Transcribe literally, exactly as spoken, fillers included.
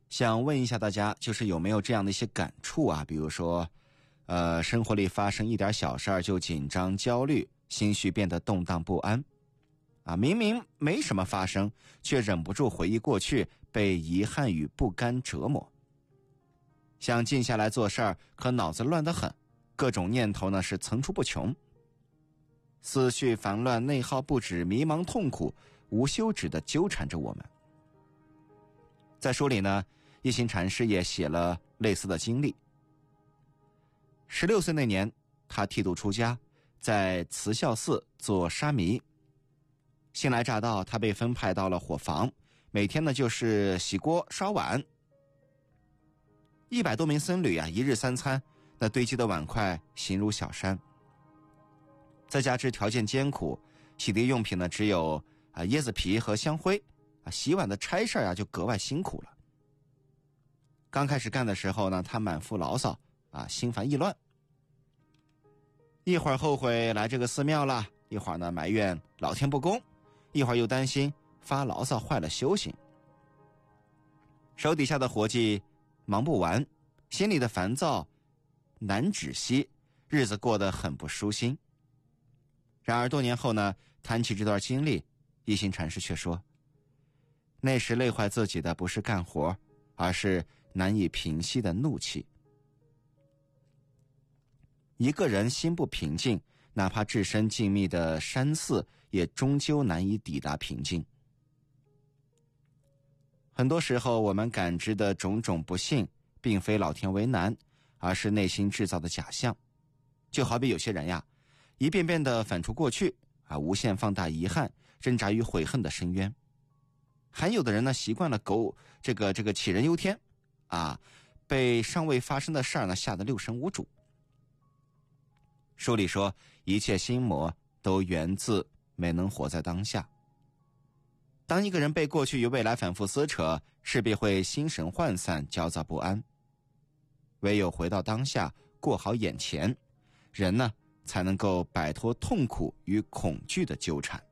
想问一下大家，就是有没有这样的一些感触啊？比如说，呃，生活里发生一点小事儿就紧张、焦虑，心绪变得动荡不安。啊，明明没什么发生，却忍不住回忆过去，被遗憾与不甘折磨。想静下来做事儿，可脑子乱得很，各种念头呢是层出不穷。思绪烦乱，内耗不止，迷茫痛苦无休止地纠缠着我们。在书里呢，一行禅师也写了类似的经历。十六岁那年，他剃度出家，在慈孝寺做沙弥。新来乍到，他被分派到了伙房，每天呢就是洗锅刷碗。一百多名僧侣啊，一日三餐，那堆积的碗筷形如小山。再加之条件艰苦，洗涤用品呢只有啊椰子皮和香灰啊，洗碗的差事啊就格外辛苦了。刚开始干的时候呢，他满腹牢骚啊，心烦意乱。一会儿后悔来这个寺庙了，一会儿呢埋怨老天不公，一会儿又担心发牢骚坏了修行。手底下的活计忙不完，心里的烦躁难止息，日子过得很不舒心。然而多年后呢，谈起这段经历，一行禅师却说，那时累坏自己的不是干活，而是难以平息的怒气。一个人心不平静，哪怕置身静谧的山寺，也终究难以抵达平静。很多时候我们感知的种种不幸，并非老天为难，而是内心制造的假象。就好比有些人呀，一遍遍地反刍过去啊，无限放大遗憾，挣扎于悔恨的深渊。还有的人呢，习惯了苟这个这个杞人忧天啊，被尚未发生的事儿呢吓得六神无主。书里说，一切心魔都源自没能活在当下。当一个人被过去与未来反复撕扯，势必会心神涣散，焦躁不安。唯有回到当下，过好眼前，人呢才能够摆脱痛苦与恐惧的纠缠。